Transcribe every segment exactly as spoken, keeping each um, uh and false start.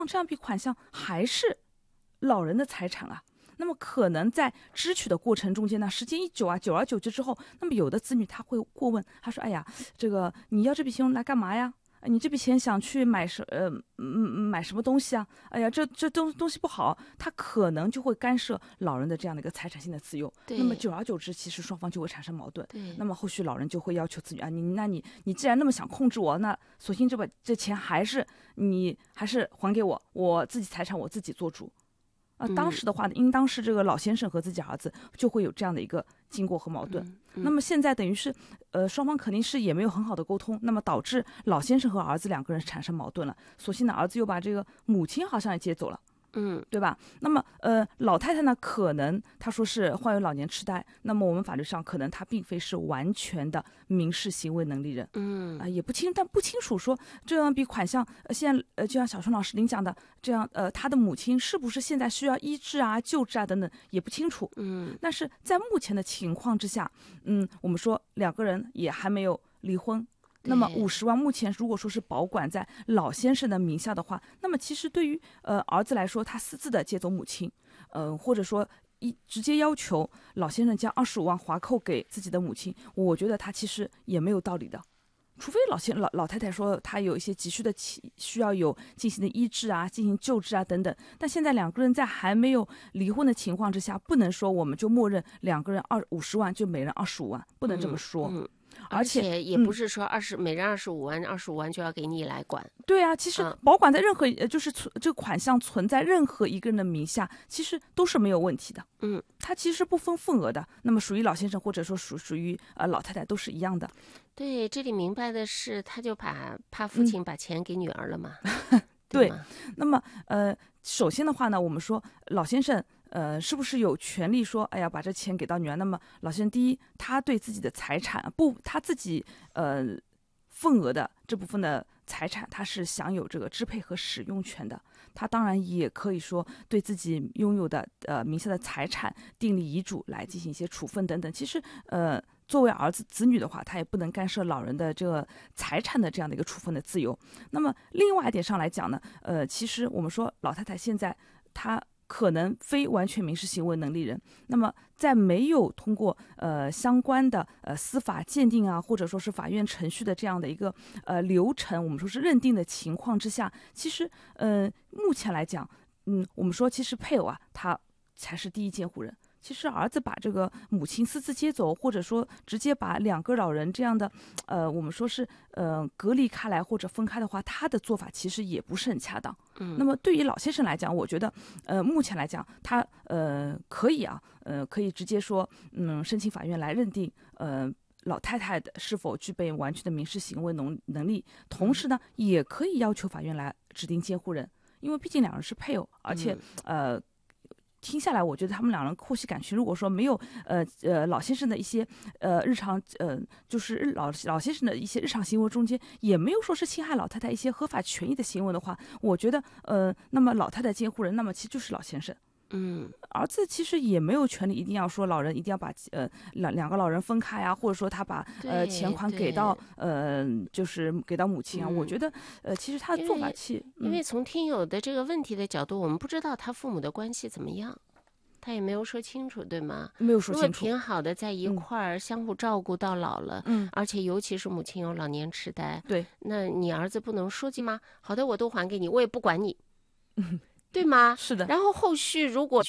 这样一笔款项还是老人的财产啊。那么可能在支取的过程中间呢，时间一久啊，久而久之之后，那么有的子女他会过问，他说：“哎呀，这个你要这笔钱用来干嘛呀？你这笔钱想去买什呃嗯买什么东西啊？哎呀，这这东东西不好，他可能就会干涉老人的这样的一个财产性的自由。那么久而久之，其实双方就会产生矛盾。那么后续老人就会要求子女啊，你那你你既然那么想控制我，那索性这把这钱还是你还是还给我，我自己财产我自己做主。”啊，当时的话呢，应当是这个老先生和自己儿子就会有这样的一个经过和矛盾。 嗯嗯、 那么现在等于是，呃，双方肯定是也没有很好的沟通，那么导致老先生和儿子两个人产生矛盾了。所幸呢，儿子又把这个母亲好像也接走了。 嗯， 对吧？那么，呃，老太太呢，可能她说是患有老年痴呆，那么我们法律上可能她并非是完全的民事行为能力人， 嗯啊、呃，也不清，但不清楚说这样一笔款项，呃，现在呃，就像小春老师您讲的，这样，呃，他的母亲是不是现在需要医治啊、救治啊等等，也不清楚。 嗯， 但是在目前的情况之下，嗯，我们说两个人也还没有离婚。那么五十万目前如果说是保管在老先生的名下的话，那么其实对于呃儿子来说，他私自的接走母亲，嗯、呃，或者说一直接要求老先生将二十五万划扣给自己的母亲，我觉得他其实也没有道理的。除非老先老老太太说她有一些急需的需要有进行的医治啊、进行救治啊等等，但现在两个人在还没有离婚的情况之下，不能说我们就默认两个人二五十万就每人二十五万，不能这么说。 嗯嗯而且, 而且也不是说二十、嗯、每人二十五万，二十五万就要给你来管。 对啊，其实保管在任何，呃、嗯，就是存这个款项存在任何一个人的名下，其实都是没有问题的。 嗯， 它其实不分份额的，那么属于老先生或者说属属于呃老太太都是一样的。 对，这里明白的是，他就把怕父亲把钱给女儿了嘛？ 嗯、 对, 对，那么呃，首先的话呢，我们说老先生。呃，是不是有权利说，哎呀，把这钱给到女儿？那么老先生，第一，他对自己的财产不，他自己呃份额的这部分的财产，他是享有这个支配和使用权的。他当然也可以说对自己拥有的呃名下的财产订立遗嘱来进行一些处分等等。其实呃，作为儿子子女的话，他也不能干涉老人的这个财产的这样的一个处分的自由。那么另外一点上来讲呢，呃，其实我们说老太太现在她。可能非完全民事行为能力人，那么在没有通过呃相关的呃司法鉴定啊，或者说是法院程序的这样的一个呃流程，我们说是认定的情况之下，其实呃目前来讲，嗯，我们说其实配偶啊，他才是第一监护人。其实儿子把这个母亲私自接走，或者说直接把两个老人这样的，呃，我们说是呃隔离开来或者分开的话，他的做法其实也不是很恰当。 嗯， 那么对于老先生来讲，我觉得，呃，目前来讲，他呃可以啊，呃可以直接说，嗯，申请法院来认定，呃。老太太的是否具备完全的民事行为能能力，同时呢，也可以要求法院来指定监护人，因为毕竟两人是配偶，而且、嗯、呃。听下来，我觉得他们两人或许感情，如果说没有呃呃老先生的一些呃日常呃就是老老先生的一些日常行为中间，也没有说是侵害老太太一些合法权益的行为的话，我觉得呃那么老太太监护人，那么其实就是老先生。 嗯， 儿子其实也没有权利一定要说老人一定要把呃两两个老人分开啊，或者说他把呃钱款给到呃就是给到母亲啊。 嗯、 我觉得呃其实他的做法其因为、嗯、因为从听友的这个问题的角度，我们不知道他父母的关系怎么样，他也没有说清楚，对吗？ 没有说清楚。 如果挺好的，在一块儿、嗯、相互照顾到老了， 嗯， 而且尤其是母亲有老年痴呆， 对， 那你儿子不能说进吗？好的，我都还给你，我也不管你，嗯，对吗？ 是的。 然后后续如果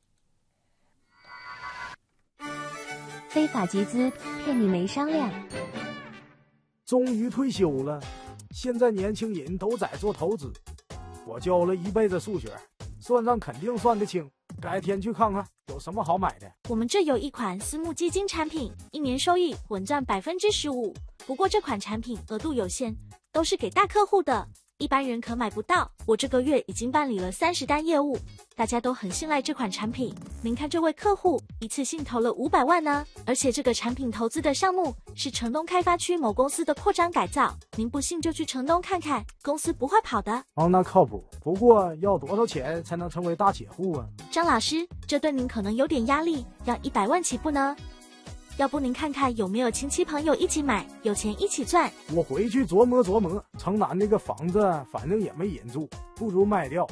非法集资骗你没商量。 终于退休了，现在年轻人都在做投资，我教了一辈子数学，算账肯定算得清，改天去看看有什么好买的。 我们这有一款私募基金产品，一年收益稳赚百分之十五，不过这款产品额度有限，都是给大客户的，一般人可买不到。我这个月已经办理了三十单业务，大家都很信赖这款产品。您看这位客户一次性投了五百万呢，而且这个产品投资的项目是城东开发区某公司的扩张改造，您不信就去城东看看，公司不会跑的。 哦，那靠谱。不过要多少钱才能成为大铁户啊？ 张老师，这对您可能有点压力，要一百万起步呢。 要不您看看有没有亲戚朋友一起买，有钱一起赚。 我回去琢磨琢磨，城南那个房子反正也没人住，不如卖掉。